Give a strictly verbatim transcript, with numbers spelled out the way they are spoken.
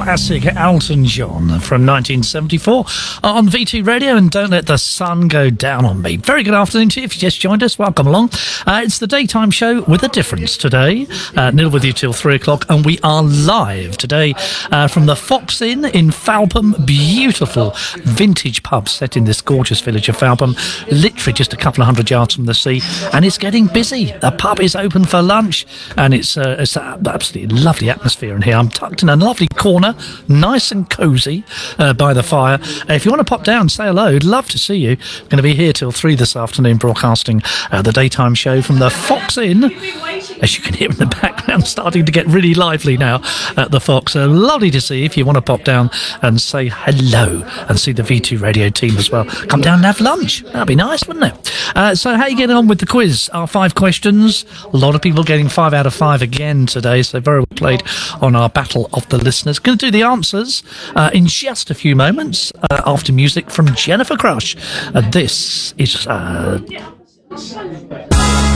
classic Elton John from nineteen seventy-four on V T Radio, and Don't Let the Sun Go Down on Me. Very good afternoon to you. If you just joined us, welcome along. Uh, it's the daytime show with a difference today. Uh, Neil with you till three o'clock, and we are live today uh, from the Fox Inn in Falpham. Beautiful vintage pub set in this gorgeous village of Falpham, literally just a couple of hundred yards from the sea, and it's getting busy. The pub is open for lunch, and it's, uh, it's an absolutely lovely atmosphere in here. I'm tucked in a lovely corner, nice and cosy uh, by the fire. Uh, if you want to pop down, say hello. I'd love to see you. I'm going to be here till three this afternoon, broadcasting uh, the daytime show from the Fox Inn. As you can hear in the background, starting to get really lively now at the Fox. Uh, lovely to see you. If you want to pop down and say hello and see the V two Radio team as well, come down and have lunch. That'd be nice, wouldn't it? Uh, so how are you getting on with the quiz? Our five questions. A lot of people getting five out of five again today, so very well played on our battle of the listeners. Going to do the answers uh, in just a few moments uh, after music from Jennifer Crush. Uh, this is... Uh